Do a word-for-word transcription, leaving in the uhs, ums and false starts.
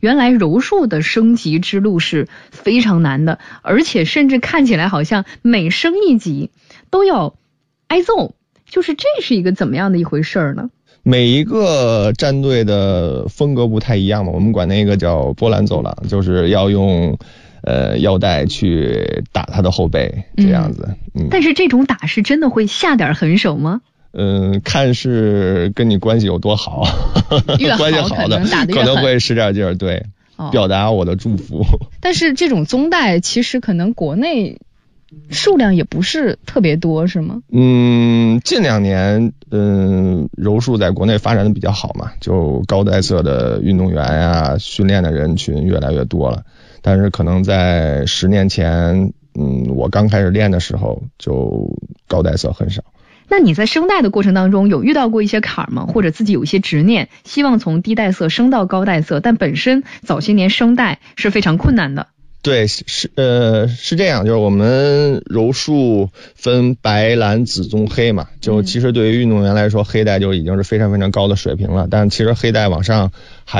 原来柔术的升级之路是非常难的，而且甚至看起来好像每升一级都要挨揍，就是这是一个怎么样的一回事呢？ 每一个战队的风格不太一样嘛，我们管那个叫波兰走廊，就是要用呃腰带去打他的后背这样子。嗯，嗯但是这种打是真的会下点狠手吗？ 嗯，看是跟你关系有多好， 越好关系好的可能打得越可能狠会使点劲儿，对、哦，表达我的祝福。 但是这种宗带其实可能国内数量也不是特别多，是吗？ 嗯，近两年，嗯，柔术在国内发展的比较好嘛，就高带色的运动员啊，训练的人群越来越多了。但是可能在十年前，嗯，我刚开始练的时候，就高带色很少。 那你在升带的过程当中有遇到过一些坎儿吗？或者自己有一些执念，希望从低带色升到高带色，但本身早些年升带是非常困难的。 对，是呃是这样，就是我们柔术分白蓝紫棕黑嘛，就其实对于运动员来说，黑带就已经是非常非常高的水平了，但其实黑带往上还